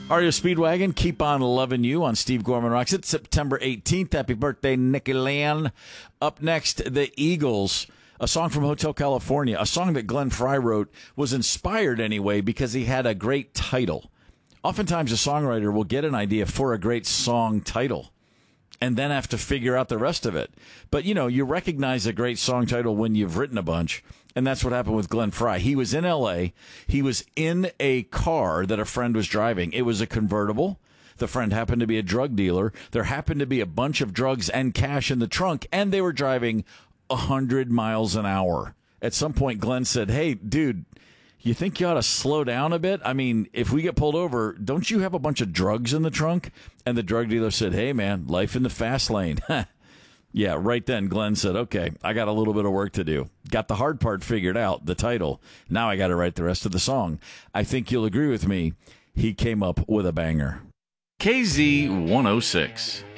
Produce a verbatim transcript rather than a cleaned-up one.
R E O Speedwagon, Keep on Loving You on Steve Gorman Rocks. It's September eighteenth. Happy birthday, Nicky Land. Up next, the Eagles, a song from Hotel California, a song that Glenn Frey wrote, was inspired anyway because he had a great title. Oftentimes, a songwriter will get an idea for a great song title and then have to figure out the rest of it. But, you know, you recognize a great song title when you've written a bunch. And that's what happened with Glenn Frey. He was in L A. He was in a car that a friend was driving. It was a convertible. The friend happened to be a drug dealer. There happened to be a bunch of drugs and cash in the trunk, and they were driving one hundred miles an hour. At some point, Glenn said, hey, dude, you think you ought to slow down a bit? I mean, if we get pulled over, don't you have a bunch of drugs in the trunk? And the drug dealer said, hey, man, life in the fast lane. Yeah, right then, Glenn said, okay, I got a little bit of work to do. Got the hard part figured out, the title. Now I got to write the rest of the song. I think you'll agree with me. He came up with a banger. K Z one oh six.